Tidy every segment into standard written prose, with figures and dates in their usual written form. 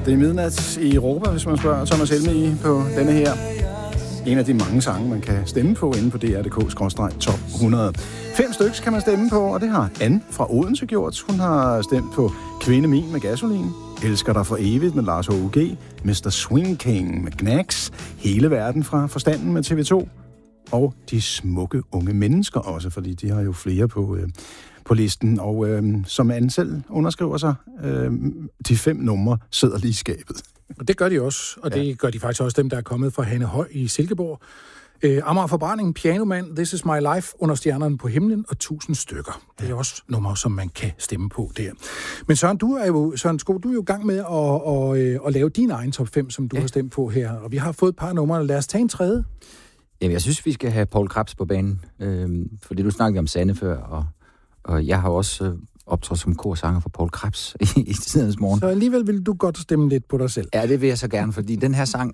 Det er midnat i Europa, hvis man spørger Thomas Helmig på denne her. En af de mange sange, man kan stemme på inde på dr.dk/top 100. 5 stykker kan man stemme på, og det har Anne fra Odense gjort. Hun har stemt på Kvinde Min med Gasolin, Elsker dig for evigt med Lars H.U.G., Mr. Swing King med Knacks, Hele verden fra Forstanden med TV2, og De smukke unge mennesker også, fordi de har jo flere på listen. Og som Anne selv underskriver sig, de 5 numre sidder lige i skabet. Og det gør de også, og det gør de faktisk også dem, der er kommet fra Hanne Høj i Silkeborg. Amager Forbrænding, Pianoman, This is my life, Under stjernerne på himlen og 1000 stykker. Det er også numre, som man kan stemme på der. Men Søren Sko, du er jo i gang med at lave din egen top 5, som du har stemt på her. Og vi har fået et par numre. Lad os tage en tredje. Jamen, jeg synes, vi skal have Poul Krebs på banen. Fordi du snakkede om Sanne før, og jeg har også optrådt som korsanger for Poul Krebs i tidens morgen. Så alligevel vil du godt stemme lidt på dig selv. Ja, det vil jeg så gerne, fordi den her sang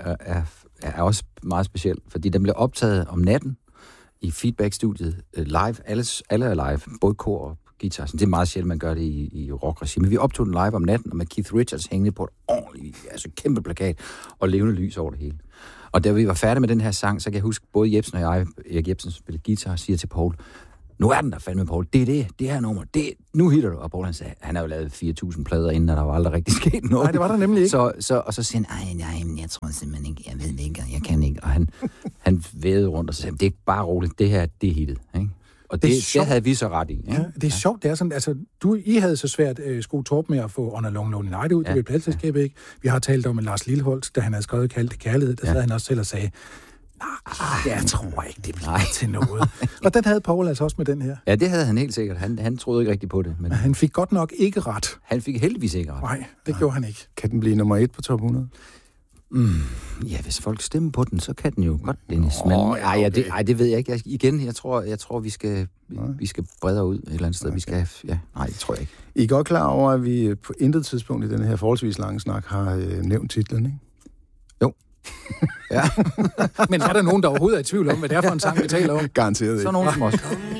er også meget speciel, fordi den blev optaget om natten i Feedback-studiet live. Alle er live, både kor og guitar. Det er meget sjældent, man gør det i rockregi. Men vi optog den live om natten, og med Keith Richards hængende på et ordentligt, kæmpe plakat og levende lys over det hele. Og da vi var færdige med den her sang, så kan jeg huske, både Jebsen og jeg, Erik Jebsen spillede guitar, siger til Poul, nu er den der fandme, Poul. Det her nummer. Nu hitter du. Og Poul, han har jo lavet 4.000 plader inden, og der var aldrig rigtig sket noget. Nej, det var der nemlig ikke. Og så siger han, nej, jeg tror simpelthen ikke, jeg ved ikke, jeg kan ikke. Og han vædede rundt og sagde, det er bare roligt, det her, det er hittet. Ikke? Og det havde vi så ret i. Ikke? Ja, det er sjovt, det er sådan, altså, I havde så svært, Sko Torp, med at få On a Long Lonely Night ud, det ved pladselskabet, ikke? Vi har talt om med Lars Lilholt, da han havde skrevet Kald det kærlighed, der sad han også selv og sagde, jeg tror ikke, det bliver til noget. Og den havde Poul altså også med den her. Ja, det havde han helt sikkert. Han troede ikke rigtigt på det. Men han fik godt nok ikke ret. Han fik heldigvis ikke ret. Nej, det gjorde han ikke. Kan den blive nummer 1 på top 100? Ja, hvis folk stemmer på den, så kan den jo godt, Dennis. Men det ved jeg ikke. Jeg tror vi skal bredere ud et eller andet sted. Okay. Det tror jeg ikke. I er godt klar over, at vi på intet tidspunkt i den her forholdsvis lange snak har nævnt titlen, ikke? Jo. Ja. Men er der nogen, der overhovedet er i tvivl om, hvad det er for en sang, vi taler om? Garanteret ikke. Så nogen som os.